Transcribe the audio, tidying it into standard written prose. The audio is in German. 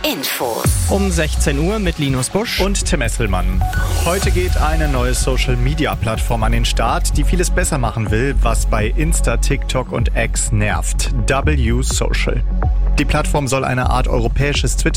Infos. Um 16 Uhr mit Linus Busch und Tim Esselmann. Heute geht eine neue Social-Media-Plattform an den Start, die vieles besser machen will, was bei Insta, TikTok und X nervt. W Social. Die Plattform soll eine Art europäisches Twitter